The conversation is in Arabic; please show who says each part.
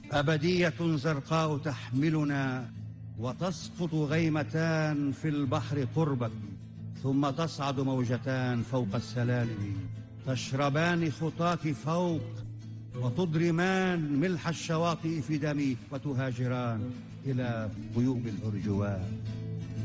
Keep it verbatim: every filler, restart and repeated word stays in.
Speaker 1: أبدية زرقاء تحملنا، وتسقط غيمتان في البحر قربك، ثم تصعد موجتان فوق السلالم، تشربان خطاك فوق، وتضرمان ملح الشواطئ في دمي، وتهاجران إلى غيوب الأرجوان.